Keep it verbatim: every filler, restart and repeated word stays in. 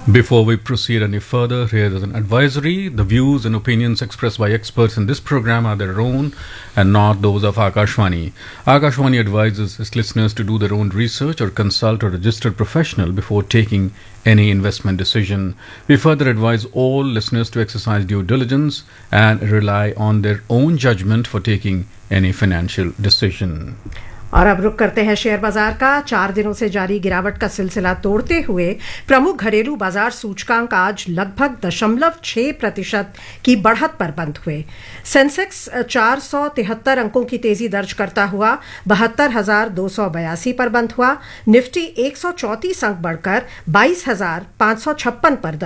Before we proceed any further, here is an advisory. The views and opinions expressed by experts in this program are their own and not those of Akashvani. Akashvani advises its listeners to do their own research or consult a registered professional before taking any investment decision. We further advise all listeners to exercise due diligence and rely on their own judgment for taking any financial decision. और अब रुक करते हैं share बाजार का। चार दिनों से जारी गिरावट का सिलसिला तोड़ते हुए प्रमुख घरेलू बाजार सूचकांक आज लगभग दशमलव छह प्रतिशत की बढ़त पर बंद हुए। सेंसेक्स चार सौ तिहत्तर अंकों की तेजी दर्ज करता हुआ बहत्तर हजार दो सौ बयासी पर बंद हुआ। निफ्टी एक सौ चौंतीस अंक बढ़कर बाईस हजार पांच सौ छप्पन पर